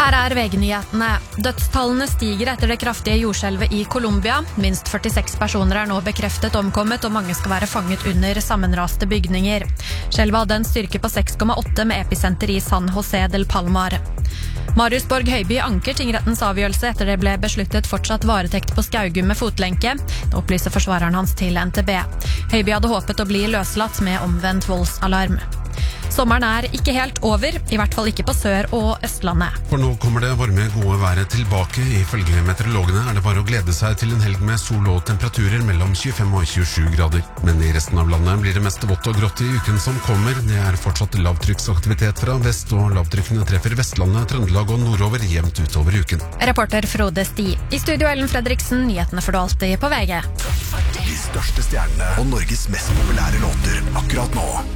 Her VG-nyhetene. Dødstallene stiger etter det kraftige jordskjelvet i Colombia. Minst 46 personer nå bekreftet omkommet, og mange skal være fanget under sammenraste bygninger. Skjelvet hadde en styrke på 6,8 med episenter i San José del Palmar. Marius Borg Høiby anker tingrettens avgjørelse etter det ble besluttet fortsatt varetekt på Skaugum med fotlenke. Det opplyser forsvareren hans til NTB. Høiby hadde håpet å bli løslatt med omvendt voldsalarm. Sommeren ikke helt over, i hvert fall ikke på Sør- og Østlandet. For nå kommer det varme, gode været tilbake. Ifølge meteorologene det bare å glede seg til en helg med sol og temperaturer mellom 25 og 27 grader. Men i resten av landet blir det mest vått og grått i uken som kommer. Det fortsatt lavtrykksaktivitet fra vest, og lavtrykkene treffer Vestlandet, Trøndelag og nordover jevnt utover uken. Reporter Frode Sti. I studio Ellen Fredriksen, nyhetene får du alltid på VG. De største stjernene og Norges mest populære låter akkurat nå.